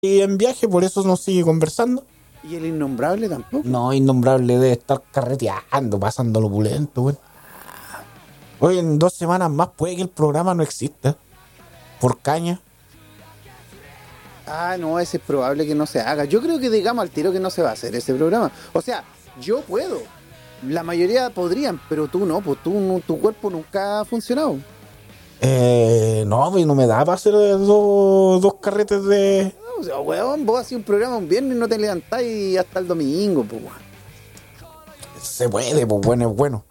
en viaje, por eso nos sigue conversando. ¿Y el innombrable tampoco? No, Innombrable debe estar carreteando, pasándolo opulento, weón. Hoy en 2 semanas más puede que el programa no exista. Por caña. Ah, no, ese es probable que no se haga. Yo creo que digamos al tiro que no se va a hacer ese programa. O sea, yo puedo. La mayoría podrían, pero tú no, pues tu cuerpo nunca ha funcionado. No, pues no me da para hacer dos carretes de... O sea, weón, vos hacés un programa un viernes y no te levantáis hasta el domingo, pues, weón. Se puede, pues bueno, es bueno.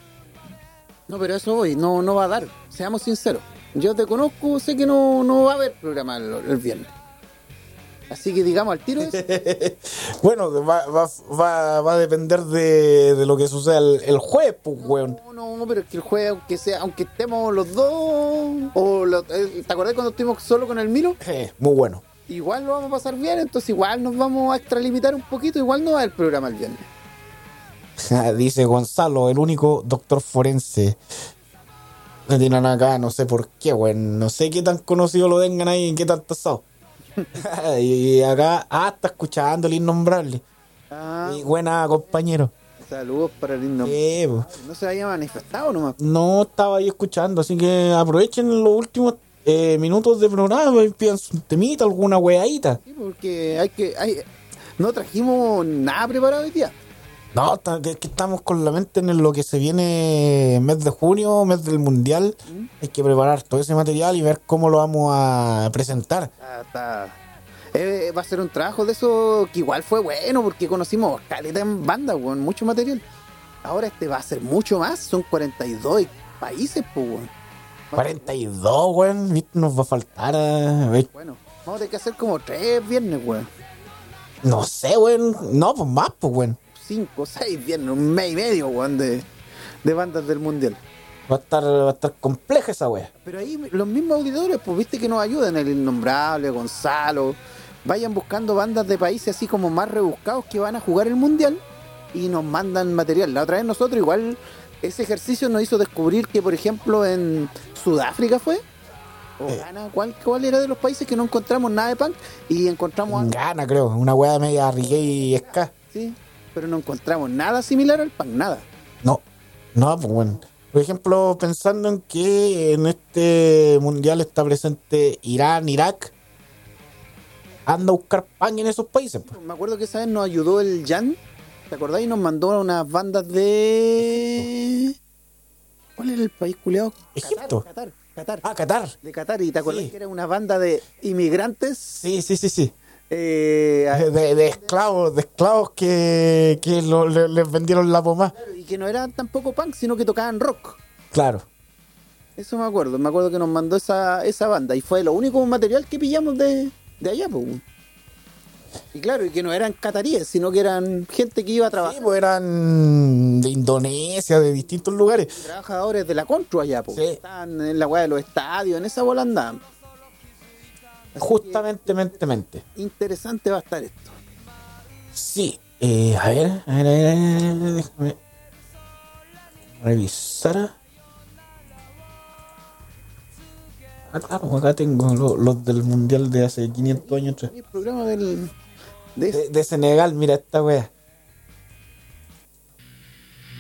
No, pero eso hoy no va a dar, seamos sinceros. Yo te conozco, sé que no va a haber programa el viernes. Así que digamos al tiro eso. Bueno, va a depender de lo que suceda el jueves, pues, weón. No, pero es que el jueves, aunque estemos los dos, ¿te acordás cuando estuvimos solo con el Milo? Muy bueno. Igual lo vamos a pasar bien, entonces igual nos vamos a extralimitar un poquito, igual no va a haber programa el viernes. Dice Gonzalo, el único doctor forense. Me tiran acá, no sé por qué, weón. No sé qué tan conocido lo tengan ahí, en qué tan tasado. Y acá, está escuchando el Innombrable. Y buena, compañero. Saludos para el Innombrable. Pues. No se haya manifestado nomás. No estaba ahí escuchando, así que aprovechen los últimos minutos de programa y pidan su temita, alguna weadita. Sí, porque no trajimos nada preparado hoy día. No, que estamos con la mente en lo que se viene mes de junio, mes del mundial. Hay que preparar todo ese material y ver cómo lo vamos a presentar. Va a ser un trabajo de eso que igual fue bueno porque conocimos caleta en banda, con mucho material. Ahora va a ser mucho más, son 42 países, pues, weón. 42, weón, nos va a faltar. Bueno, vamos a tener que hacer como 3 viernes, weón. No sé, weón. No, pues más, pues, weón. 5, 6 viernes, un mes y medio, weón, de bandas del mundial. Va a estar compleja esa wea. Pero ahí los mismos auditores, pues viste que nos ayudan, el Innombrable, Gonzalo. Vayan buscando bandas de países así como más rebuscados que van a jugar el mundial y nos mandan material. La otra vez nosotros igual ese ejercicio nos hizo descubrir que, por ejemplo, en Sudáfrica fue, o Ghana, ¿cuál era de los países que no encontramos nada de punk? Y encontramos Ghana, creo, una wea media reggae y ska. Sí, pero no encontramos nada similar al punk, nada. No, pues bueno. Por ejemplo, pensando en que en este mundial está presente Irán, Irak, anda a buscar pan en esos países. Pues. Me acuerdo que esa vez nos ayudó el Jan, ¿te acordás? Y nos mandó unas bandas de... ¿Cuál era el país culiado? Egipto. Qatar. Qatar. De Qatar, y ¿te acordás que era una banda de inmigrantes? Sí. De esclavos que les vendieron la pomada. Claro, y que no eran tampoco punk, sino que tocaban rock. Claro. Eso me acuerdo que nos mandó esa banda, y fue lo único material que pillamos de allá, pues. Y claro, y que no eran cataríes, sino que eran gente que iba a trabajar. Sí, pues eran de Indonesia, de distintos lugares. Trabajadores de la Contru allá, pues. Sí. Estaban en la weá de los estadios, en esa bola andaban. Justamente. Interesante va a estar esto. Sí. A ver, déjame revisar. Acá tengo los del mundial de hace 500 años atrás. El programa de Senegal, mira esta wea.